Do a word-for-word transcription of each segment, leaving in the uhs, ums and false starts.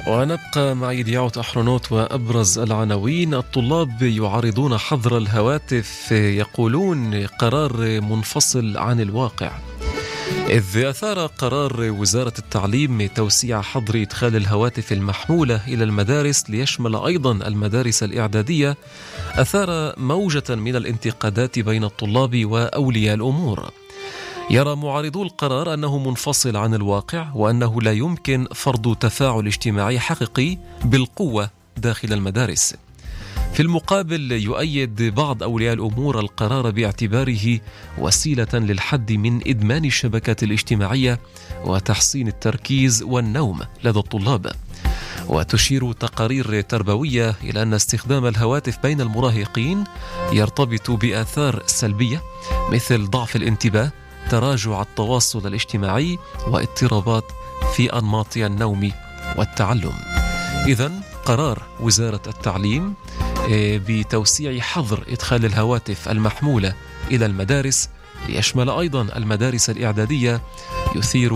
ونبقى مع يديعوت أحرنوت وأبرز العناوين. الطلاب يعارضون حظر الهواتف، يقولون قرار منفصل عن الواقع. إذ أثار قرار وزارة التعليم توسيع حظر إدخال الهواتف المحمولة إلى المدارس ليشمل أيضا المدارس الإعدادية، أثار موجة من الانتقادات بين الطلاب وأولياء الأمور. يرى معارضو القرار أنه منفصل عن الواقع، وأنه لا يمكن فرض تفاعل اجتماعي حقيقي بالقوة داخل المدارس. في المقابل يؤيد بعض أولياء الأمور القرار باعتباره وسيلة للحد من إدمان الشبكات الاجتماعية وتحسين التركيز والنوم لدى الطلاب. وتشير تقارير تربوية إلى أن استخدام الهواتف بين المراهقين يرتبط بآثار سلبية مثل ضعف الانتباه، تراجع التواصل الاجتماعي، واضطرابات في أنماط النوم والتعلم. إذن قرار وزارة التعليم بتوسيع حظر إدخال الهواتف المحمولة إلى المدارس ليشمل أيضا المدارس الإعدادية يثير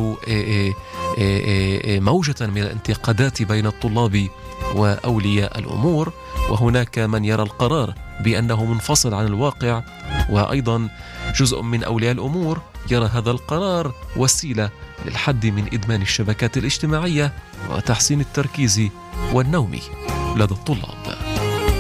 موجة من الانتقادات بين الطلاب وأولياء الأمور. وهناك من يرى القرار بأنه منفصل عن الواقع، وأيضا جزء من أولياء الأمور يرى هذا القرار وسيلة للحد من إدمان الشبكات الاجتماعية وتحسين التركيز والنوم لدى الطلاب.